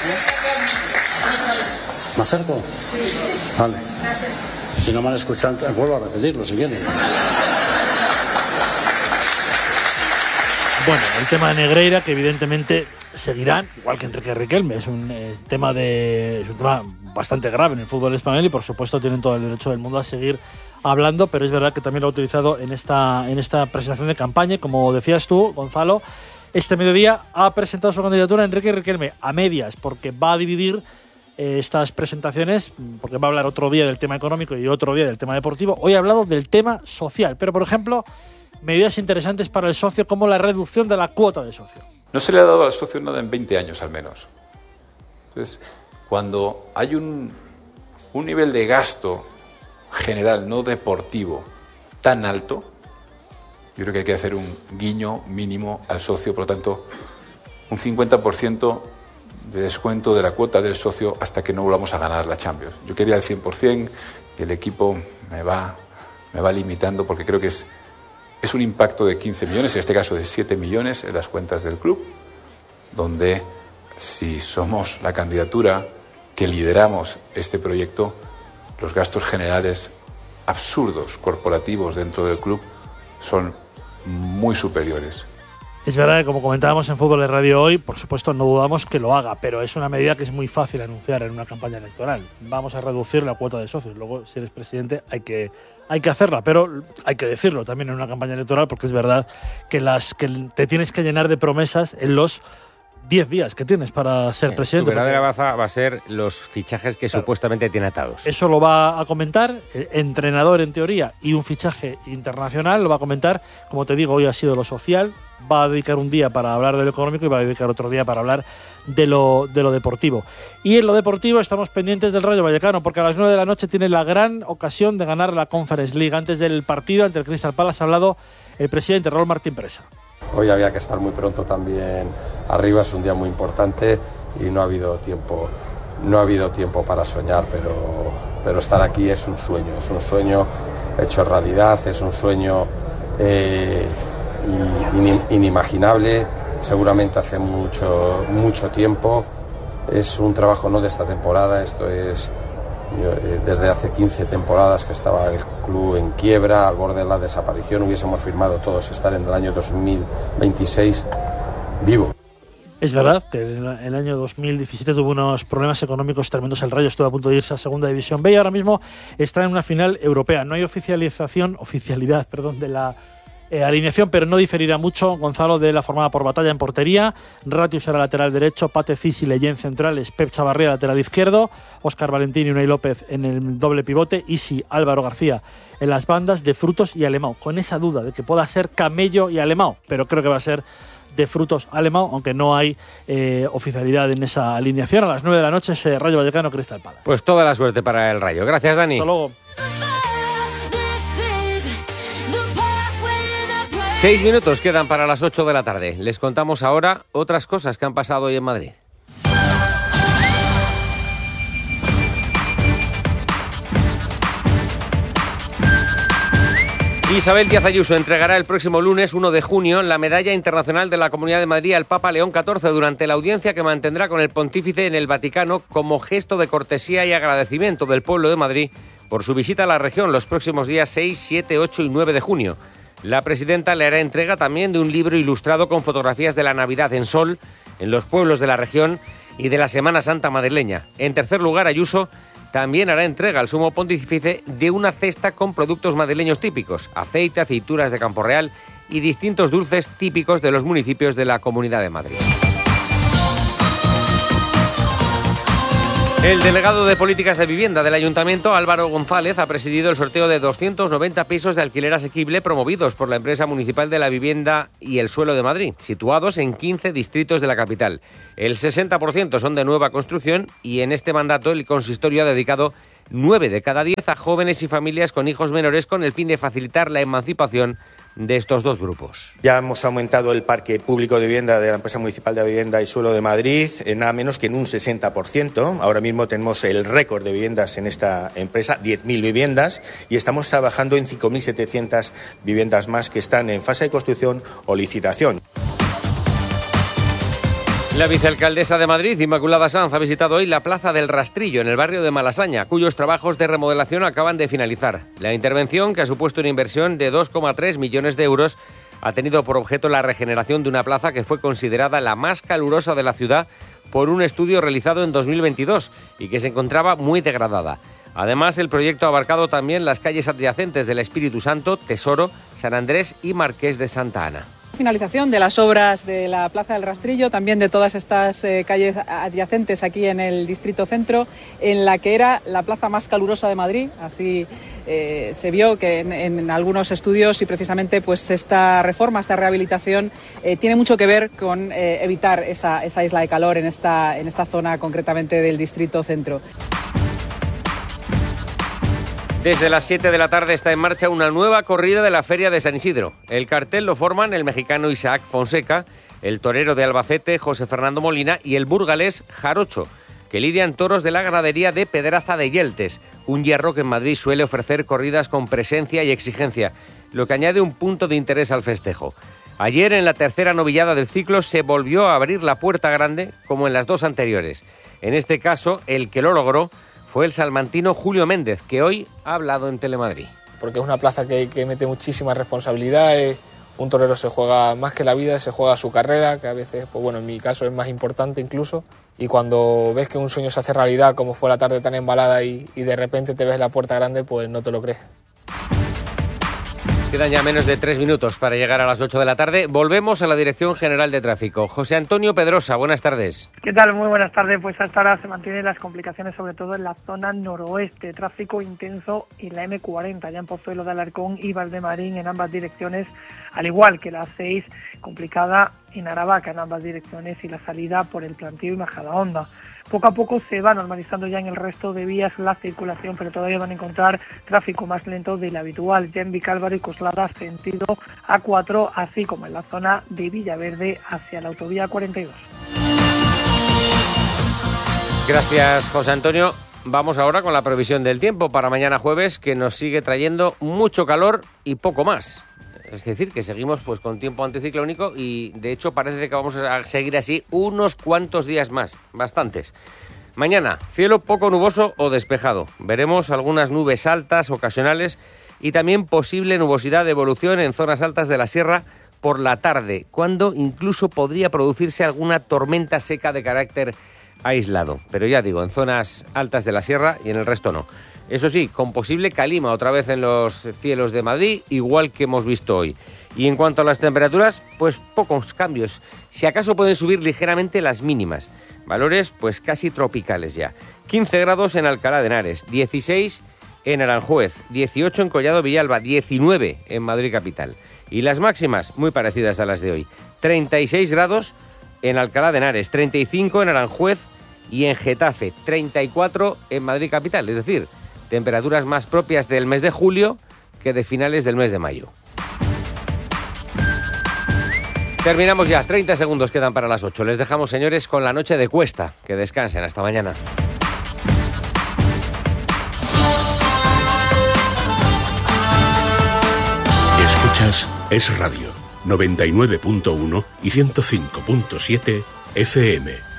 ¿Me acerco? Vale. Si no me han escuchado, vuelvo a repetirlo si quieren. Bueno, el tema de Negreira, que evidentemente seguirán, igual que Enrique Riquelme, es un tema bastante grave en el fútbol español y por supuesto tienen todo el derecho del mundo a seguir hablando, pero es verdad que también lo ha utilizado en esta presentación de campaña. Como decías tú, Gonzalo, este mediodía ha presentado su candidatura Enrique Riquelme a medias, porque va a dividir estas presentaciones, porque va a hablar otro día del tema económico y otro día del tema deportivo. Hoy ha hablado del tema social, pero por ejemplo, medidas interesantes para el socio como la reducción de la cuota de socio. No se le ha dado al socio nada en 20 años al menos. Entonces, cuando hay un nivel de gasto general, no deportivo, tan alto, yo creo que hay que hacer un guiño mínimo al socio, por lo tanto, un 50% de descuento de la cuota del socio hasta que no volvamos a ganar la Champions. Yo quería el 100% y el equipo me va limitando porque creo que es un impacto de 15 millones, en este caso de 7 millones en las cuentas del club, donde si somos la candidatura que lideramos este proyecto, los gastos generales absurdos corporativos dentro del club son muy superiores. Es verdad que, como comentábamos en Fútbol de Radio hoy, por supuesto no dudamos que lo haga, pero es una medida que es muy fácil anunciar en una campaña electoral. Vamos a reducir la cuota de socios. Luego, si eres presidente, hay que hacerla, pero hay que decirlo también en una campaña electoral, porque es verdad que te tienes que llenar de promesas en los 10 días que tienes para ser presidente. Su verdadera baza va a ser los fichajes que supuestamente tiene atados. Eso lo va a comentar el entrenador en teoría y un fichaje internacional, lo va a comentar, como te digo, hoy ha sido lo social, va a dedicar un día para hablar de lo económico y va a dedicar otro día para hablar de lo deportivo. Y en lo deportivo estamos pendientes del Rayo Vallecano, porque a las 9 de la noche tiene la gran ocasión de ganar la Conference League. Antes del partido ante el Crystal Palace ha hablado el presidente Raúl Martín Presa. Hoy había que estar muy pronto también arriba, es un día muy importante y no ha habido tiempo para soñar, pero estar aquí es un sueño hecho realidad, es un sueño inimaginable, seguramente hace mucho tiempo, es un trabajo no de esta temporada, esto es desde hace 15 temporadas que estaba el club en quiebra, al borde de la desaparición, hubiésemos firmado todos estar en el año 2026 vivo. Es verdad que en el año 2017 tuvo unos problemas económicos tremendos. El Rayo estuvo a punto de irse a Segunda División B y ahora mismo está en una final europea. No hay oficialidad de la alineación, pero no diferirá mucho, Gonzalo, de la formada por Batalla en portería, Ratius será lateral derecho, Pate Cis y Leyen centrales, Pep Chavarría lateral izquierdo, Óscar Valentín y Unai López en el doble pivote, Isi, Álvaro García en las bandas, De Frutos y Alemão, con esa duda de que pueda ser Camello y Alemão, pero creo que va a ser De Frutos Alemão, aunque no hay oficialidad en esa alineación. A las 9 de la noche ese Rayo Vallecano Crystal Palace. Pues toda la suerte para el Rayo. Gracias, Dani. Hasta luego. 6 minutos quedan para las 8 de la tarde. Les contamos ahora otras cosas que han pasado hoy en Madrid. Isabel Díaz Ayuso entregará el próximo lunes 1 de junio la Medalla Internacional de la Comunidad de Madrid al Papa León XIV durante la audiencia que mantendrá con el pontífice en el Vaticano como gesto de cortesía y agradecimiento del pueblo de Madrid por su visita a la región los próximos días 6, 7, 8 y 9 de junio. La presidenta le hará entrega también de un libro ilustrado con fotografías de la Navidad en Sol, en los pueblos de la región y de la Semana Santa madrileña. En tercer lugar, Ayuso también hará entrega al sumo pontífice de una cesta con productos madrileños típicos, aceite, aceitunas de Campo Real y distintos dulces típicos de los municipios de la Comunidad de Madrid. El delegado de Políticas de Vivienda del Ayuntamiento, Álvaro González, ha presidido el sorteo de 290 pisos de alquiler asequible promovidos por la Empresa Municipal de la Vivienda y el Suelo de Madrid, situados en 15 distritos de la capital. El 60% son de nueva construcción y en este mandato el consistorio ha dedicado 9 de cada 10 a jóvenes y familias con hijos menores con el fin de facilitar la emancipación de estos dos grupos. Ya hemos aumentado el parque público de vivienda de la Empresa Municipal de Vivienda y Suelo de Madrid en nada menos que en un 60%. Ahora mismo tenemos el récord de viviendas en esta empresa, 10.000 viviendas, y estamos trabajando en 5.700 viviendas más que están en fase de construcción o licitación. La vicealcaldesa de Madrid, Inmaculada Sanz, ha visitado hoy la Plaza del Rastrillo, en el barrio de Malasaña, cuyos trabajos de remodelación acaban de finalizar. La intervención, que ha supuesto una inversión de 2,3 millones de euros, ha tenido por objeto la regeneración de una plaza que fue considerada la más calurosa de la ciudad por un estudio realizado en 2022 y que se encontraba muy degradada. Además, el proyecto ha abarcado también las calles adyacentes del Espíritu Santo, Tesoro, San Andrés y Marqués de Santa Ana. Finalización de las obras de la Plaza del Rastrillo, también de todas estas calles adyacentes aquí en el Distrito Centro, en la que era la plaza más calurosa de Madrid. Así se vio que en algunos estudios, y precisamente pues esta reforma, esta rehabilitación tiene mucho que ver con evitar esa isla de calor en esta zona concretamente del Distrito Centro. Desde las 7 de la tarde está en marcha una nueva corrida de la Feria de San Isidro. El cartel lo forman el mexicano Isaac Fonseca, el torero de Albacete José Fernando Molina y el burgalés Jarocho, que lidian toros de la ganadería de Pedraza de Yeltes, un hierro que en Madrid suele ofrecer corridas con presencia y exigencia, lo que añade un punto de interés al festejo. Ayer, en la tercera novillada del ciclo, se volvió a abrir la puerta grande como en las dos anteriores. En este caso, el que lo logró fue el salmantino Julio Méndez, que hoy ha hablado en Telemadrid. Porque es una plaza que mete muchísima responsabilidad. Un torero se juega más que la vida, se juega su carrera, que a veces, pues bueno, en mi caso es más importante incluso. Y cuando ves que un sueño se hace realidad, como fue la tarde tan embalada y de repente te ves la puerta grande, pues no te lo crees. Quedan ya menos de 3 minutos para llegar a las 8 de la tarde. Volvemos a la Dirección General de Tráfico. José Antonio Pedrosa, buenas tardes. ¿Qué tal? Muy buenas tardes. Pues hasta ahora se mantienen las complicaciones, sobre todo en la zona noroeste. Tráfico intenso en la M40, ya en Pozuelo de Alarcón y Valdemarín en ambas direcciones, al igual que la 6, complicada en Aravaca en ambas direcciones, y la salida por el Plantío y Majadahonda. Poco a poco se va normalizando ya en el resto de vías la circulación, pero todavía van a encontrar tráfico más lento del habitual, ya en Vicálvaro y Coslada sentido A4, así como en la zona de Villaverde hacia la autovía 42. Gracias, José Antonio. Vamos ahora con la previsión del tiempo para mañana jueves, que nos sigue trayendo mucho calor y poco más. Es decir, que seguimos pues con tiempo anticiclónico y de hecho parece que vamos a seguir así unos cuantos días más, bastantes. Mañana, cielo poco nuboso o despejado. Veremos algunas nubes altas ocasionales y también posible nubosidad de evolución en zonas altas de la sierra por la tarde, cuando incluso podría producirse alguna tormenta seca de carácter aislado. Pero ya digo, en zonas altas de la sierra y en el resto no. Eso sí, con posible calima otra vez en los cielos de Madrid, igual que hemos visto hoy. Y en cuanto a las temperaturas, pues pocos cambios. Si acaso pueden subir ligeramente las mínimas. Valores pues casi tropicales ya. 15 grados en Alcalá de Henares, 16 en Aranjuez, 18 en Collado Villalba, 19 en Madrid capital. Y las máximas muy parecidas a las de hoy. 36 grados en Alcalá de Henares, 35 en Aranjuez y en Getafe, 34 en Madrid capital. Es decir, temperaturas más propias del mes de julio que de finales del mes de mayo. Terminamos ya, 30 segundos quedan para las 8. Les dejamos, señores, con la noche de Cuesta. Que descansen, hasta mañana. Escuchas Es Radio, 99.1 y 105.7 FM.